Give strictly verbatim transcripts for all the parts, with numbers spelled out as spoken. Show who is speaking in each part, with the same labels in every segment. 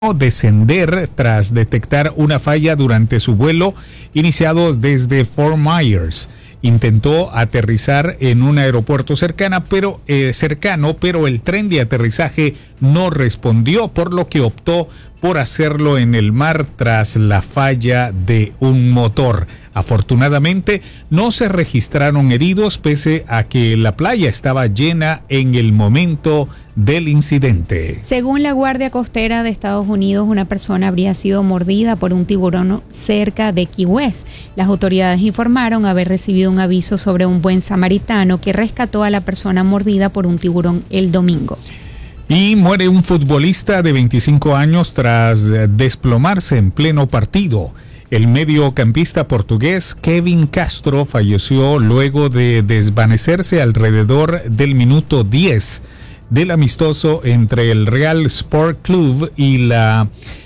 Speaker 1: descender tras detectar una falla durante su vuelo iniciado desde Fort Myers. Intentó aterrizar en un aeropuerto cercana, pero, eh, cercano, pero el tren de aterrizaje no respondió, por lo que optó por hacerlo en el mar tras la falla de un motor. Afortunadamente, no se registraron heridos pese a que la playa estaba llena en el momento del incidente.
Speaker 2: Según la Guardia Costera de Estados Unidos, una persona habría sido mordida por un tiburón cerca de Key West. Las autoridades informaron haber recibido un aviso sobre un buen samaritano que rescató a la persona mordida por un tiburón el domingo.
Speaker 1: Y muere un futbolista de veinticinco años tras desplomarse en pleno partido. El mediocampista portugués Kevin Castro falleció luego de desvanecerse alrededor del minuto diez del amistoso entre el Real Sport Club y la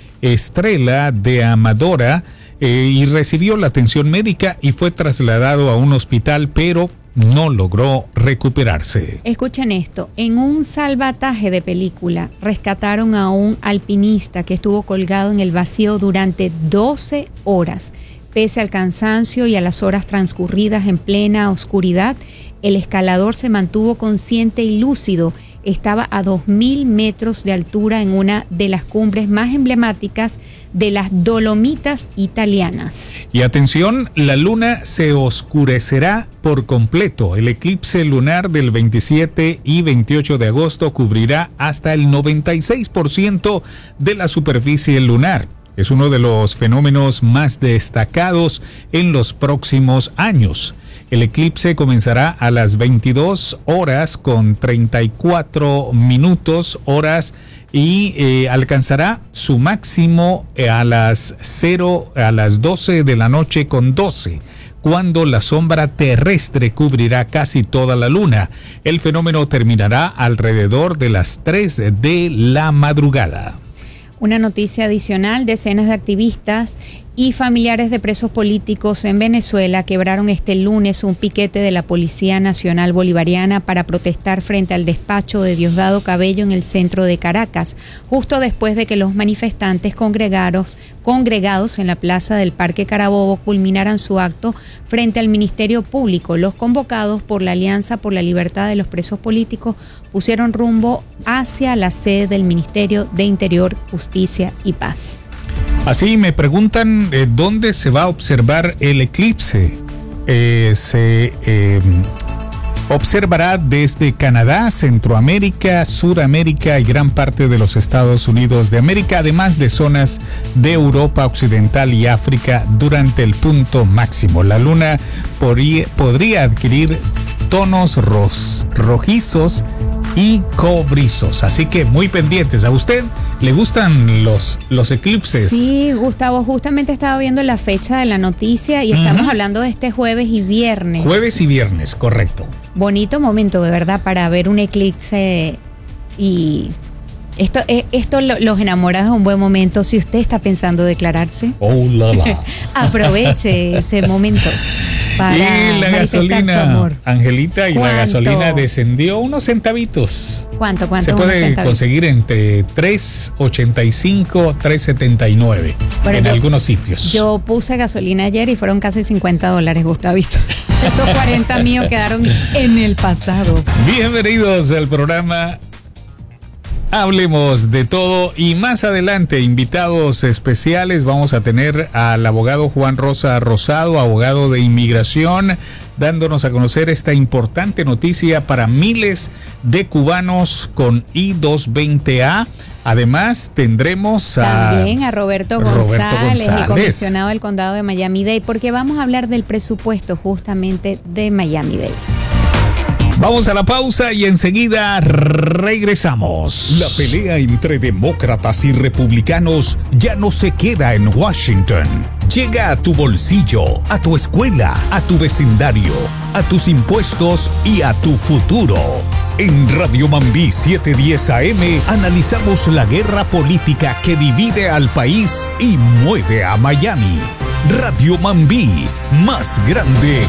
Speaker 1: Estrela de Amadora eh, y recibió la atención médica y fue trasladado a un hospital, pero no logró recuperarse.
Speaker 2: Escuchen esto, en un salvataje de película rescataron a un alpinista que estuvo colgado en el vacío durante doce horas. Pese al cansancio y a las horas transcurridas en plena oscuridad, el escalador se mantuvo consciente y lúcido. Estaba a dos mil metros de altura en una de las cumbres más emblemáticas de las Dolomitas italianas.
Speaker 1: Y atención, la luna se oscurecerá por completo. El eclipse lunar del veintisiete y veintiocho de agosto cubrirá hasta el noventa y seis por ciento de la superficie lunar. Es uno de los fenómenos más destacados en los próximos años. El eclipse comenzará a las veintidós horas con treinta y cuatro minutos horas y eh, alcanzará su máximo a las cero a las doce de la noche con doce, cuando la sombra terrestre cubrirá casi toda la luna. El fenómeno terminará alrededor de las tres de la madrugada.
Speaker 2: Una noticia adicional, decenas de activistas y familiares de presos políticos en Venezuela quebraron este lunes un piquete de la Policía Nacional Bolivariana para protestar frente al despacho de Diosdado Cabello en el centro de Caracas, justo después de que los manifestantes congregados, congregados en la plaza del Parque Carabobo culminaran su acto frente al Ministerio Público. Los convocados por la Alianza por la Libertad de los Presos Políticos pusieron rumbo hacia la sede del Ministerio de Interior, Justicia y Paz.
Speaker 1: Así me preguntan eh, dónde se va a observar el eclipse. Eh, se eh, observará desde Canadá, Centroamérica, Suramérica y gran parte de los Estados Unidos de América, además de zonas de Europa Occidental y África durante el punto máximo. La luna podría, podría adquirir tonos ros, rojizos y cobrizos, así que muy pendientes. ¿A usted le gustan los, los eclipses?
Speaker 2: Sí, Gustavo, justamente estaba viendo la fecha de la noticia y estamos uh-huh. hablando de este jueves y viernes.
Speaker 1: Jueves y viernes, correcto.
Speaker 2: Bonito momento, de verdad, para ver un eclipse y... Esto, esto los enamora en un buen momento. Si usted está pensando declararse,
Speaker 1: oh, la, la.
Speaker 2: aproveche ese momento para
Speaker 1: y la gasolina, Angelita, y
Speaker 2: ¿Cuánto?
Speaker 1: La gasolina descendió unos centavitos.
Speaker 2: ¿Cuánto? ¿Cuánto?
Speaker 1: Se puede conseguir entre tres ochenta y cinco, tres setenta y nueve en yo, algunos sitios.
Speaker 2: Yo puse gasolina ayer y fueron casi cincuenta dólares, Gustavito. Esos cuarenta míos quedaron en el pasado.
Speaker 1: Bienvenidos al programa Hablemos de Todo, y más adelante invitados especiales. Vamos a tener al abogado Juan Rosa Rosado, abogado de inmigración, dándonos a conocer esta importante noticia para miles de cubanos con I doscientos veinte A. Además tendremos a
Speaker 2: también a Roberto González,
Speaker 1: Roberto González,
Speaker 2: el comisionado del condado de Miami-Dade, porque vamos a hablar del presupuesto justamente de Miami-Dade.
Speaker 1: Vamos a la pausa y enseguida regresamos. La pelea entre demócratas y republicanos ya no se queda en Washington. Llega a tu bolsillo, a tu escuela, a tu vecindario, a tus impuestos y a tu futuro. En Radio Mambí setecientos diez A M analizamos la guerra política que divide al país y mueve a Miami. Radio Mambí, más grande